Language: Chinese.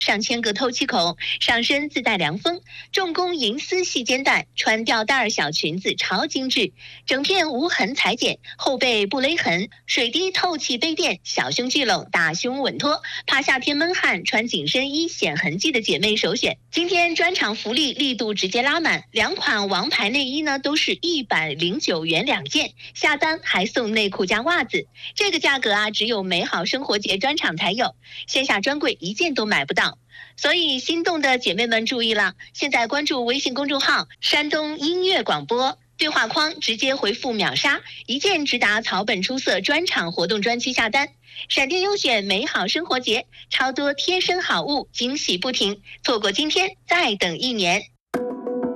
上千个透气孔，上身自带凉风，重工银丝细肩带，穿吊带小裙子超精致，整片无痕裁剪，后背不勒痕，水滴透气杯垫，小胸聚拢，大胸稳妥，怕夏天闷汗穿紧身衣显痕迹的姐妹首选。今天专场福利力度直接拉满，2款王牌内衣呢都是109元2件，下单还送内裤加袜子，这个价格啊只有美好生活节专场才有，线下专柜1件都买不到。所以心动的姐妹们注意了，现在关注微信公众号山东音乐广播，对话框直接回复秒杀，1件直达草本出色专场活动专区下单。闪电优选美好生活节，超多贴身好物，惊喜不停，错过今天再等1年。